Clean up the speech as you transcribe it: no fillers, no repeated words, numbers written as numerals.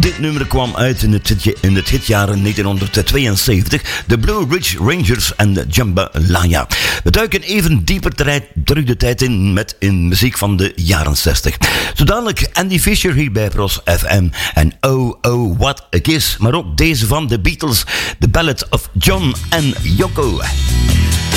Dit nummer kwam uit in het hitjaar 1972. De Blue Ridge Rangers en de Jambalaya. We duiken even dieper terug de tijd in muziek van de jaren 60. Zo dadelijk Andy Fisher hier bij Pros FM. En Oh Oh What a Kiss. Maar ook deze van de Beatles. The Ballad of John en Yoko.